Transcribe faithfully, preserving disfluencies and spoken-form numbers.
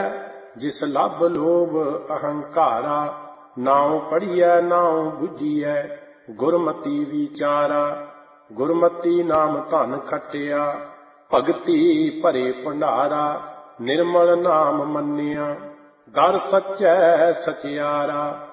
जिस लभ लोभ अहंकारा। नाउ पढ़िए नाउ बुझिए गुरमति विचारा। गुरमति नाम धन खटिया भगति भरे भंडारा। निर्मल नाम मन्निया दर सच्चै सचियारा।